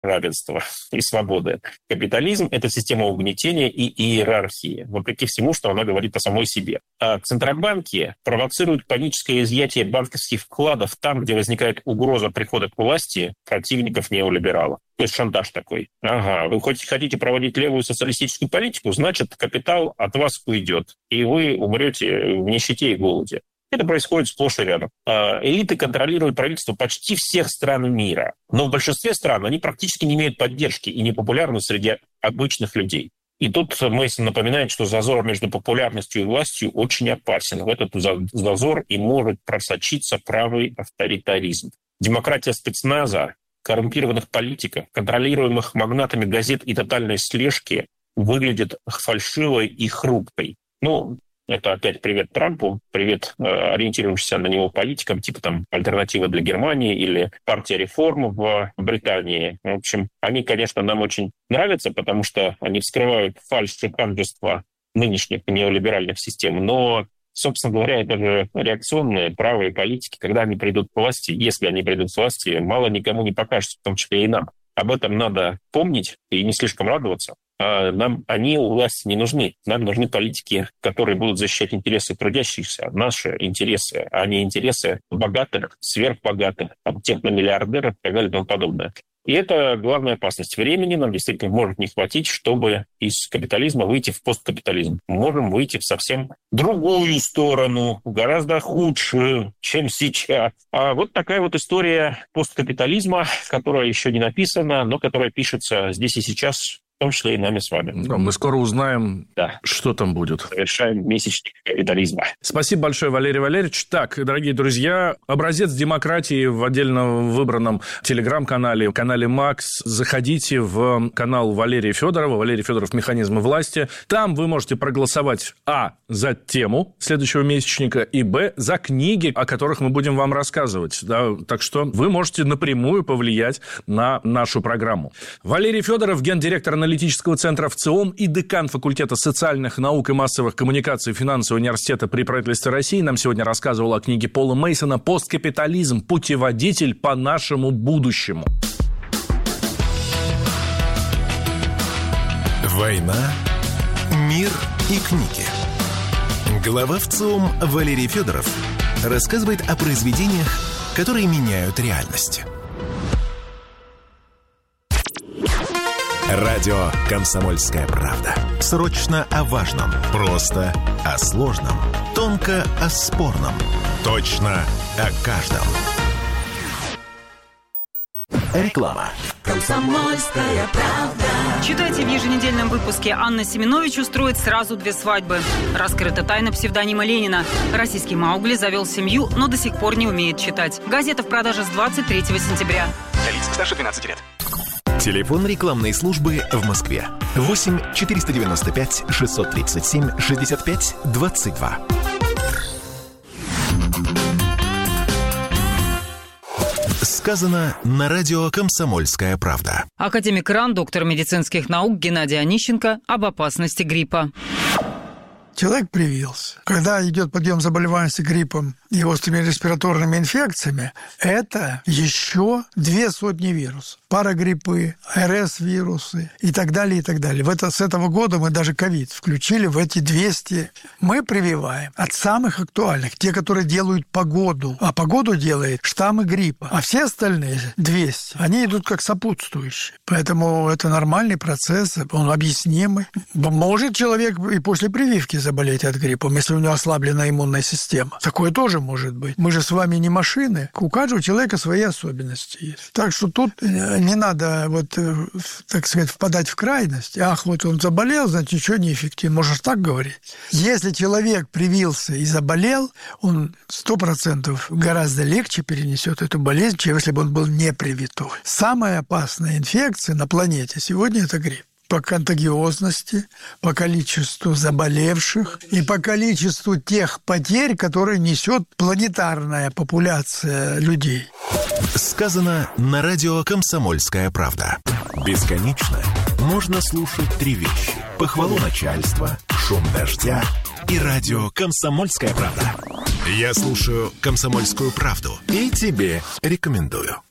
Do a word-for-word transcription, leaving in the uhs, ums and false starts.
равенства и свободы. Капитализм – это система угнетения и иерархии, вопреки всему, что она говорит о самой себе. А центробанки провоцируют паническое изъятие банковских вкладов там, где возникает угроза прихода к власти противников неолибералов. То есть шантаж такой. Ага, вы хоть хотите проводить левую социалистическую политику, значит, капитал от вас уйдет, и вы умрете в нищете и голоде. Это происходит сплошь и рядом. Элиты контролируют правительство почти всех стран мира. Но в большинстве стран они практически не имеют поддержки и не популярны среди обычных людей. И тут Мейсон напоминает, что зазор между популярностью и властью очень опасен. В этот зазор и может просочиться правый авторитаризм. Демократия спецназа, коррумпированных политиков, контролируемых магнатами газет и тотальной слежки выглядит фальшивой и хрупкой. Ну, это опять привет Трампу, привет э, ориентирующимся на него политикам, типа там «Альтернатива для Германии» или «Партия реформ» в Британии. В общем, они, конечно, нам очень нравятся, потому что они вскрывают фальшь и ханжество нынешних неолиберальных систем, но, собственно говоря, это же реакционные правые политики, когда они придут к власти, если они придут к власти, мало никому не покажется, в том числе и нам. Об этом надо помнить и не слишком радоваться. Нам они у власти не нужны. Нам нужны политики, которые будут защищать интересы трудящихся, наши интересы, а не интересы богатых, сверхбогатых, техномиллиардеров и так далее и тому подобное. И это главная опасность. Времени нам действительно может не хватить, чтобы из капитализма выйти в посткапитализм. Мы можем выйти в совсем другую сторону, гораздо худшую, чем сейчас. А вот такая вот история посткапитализма, которая еще не написана, но которая пишется здесь и сейчас, в том числе и нами с вами. Да, мы скоро узнаем, да, что там будет. Совершаем месячник капитализма. Спасибо большое, Валерий Валерьевич. Так, дорогие друзья, образец демократии в отдельно выбранном телеграм-канале, канале Макс. Заходите в канал Валерия Федорова, Валерий Федоров «Механизмы власти». Там вы можете проголосовать а. за тему следующего месячника и б. за книги, о которых мы будем вам рассказывать. Да, так что вы можете напрямую повлиять на нашу программу. Валерий Федоров, гендиректор аналитического аналитического центра ВЦИОМ и декан факультета социальных наук и массовых коммуникаций финансового университета при правительстве России, нам сегодня рассказывал о книге Пола Мейсона «Посткапитализм. Путеводитель по нашему будущему». Война, мир и книги. Глава ВЦИОМ Валерий Федоров рассказывает о произведениях, которые меняют реальность. Радио «Комсомольская правда». Срочно о важном, просто о сложном, тонко о спорном, точно о каждом. Реклама. «Комсомольская правда». Читайте в еженедельном выпуске. Анна Семенович устроит сразу две свадьбы. Раскрыта тайна псевдонима Ленина. Российский Маугли завел семью, но до сих пор не умеет читать. Газета в продаже с двадцать третьего сентября. Для лиц старше двенадцати лет. Телефон рекламной службы в Москве. восемь четыреста девяносто пять шестьсот тридцать семь шестьдесят пять двадцать два. Сказано на радио «Комсомольская правда». Академик РАН, доктор медицинских наук Геннадий Онищенко об опасности гриппа. Человек привился. Когда идет подъем заболеваемости гриппом и острыми респираторными инфекциями, это еще две сотни вирусов. Парагриппы, эр эс-вирусы и так далее, и так далее. В это, с этого года мы даже ковид включили в эти двести. Мы прививаем от самых актуальных, те, которые делают погоду. А погоду делает штаммы гриппа. А все остальные двести, они идут как сопутствующие. Поэтому это нормальный процесс, он объяснимый. Может человек и после прививки заболеть от гриппа, если у него ослаблена иммунная система. Такое тоже может быть. Мы же с вами не машины. У каждого человека свои особенности есть. Так что тут не надо, вот, так сказать, впадать в крайность. Ах, вот он заболел, значит, ничего не эффективно. Можешь так говорить? Если человек привился и заболел, он сто процентов гораздо легче перенесет эту болезнь, чем если бы он был не привитой. Самая опасная инфекция на планете сегодня – это грипп. По контагиозности, по количеству заболевших и по количеству тех потерь, которые несет планетарная популяция людей. Сказано на радио «Комсомольская правда». Бесконечно можно слушать три вещи: похвалу начальства, шум дождя и радио «Комсомольская правда». Я слушаю «Комсомольскую правду» и тебе рекомендую.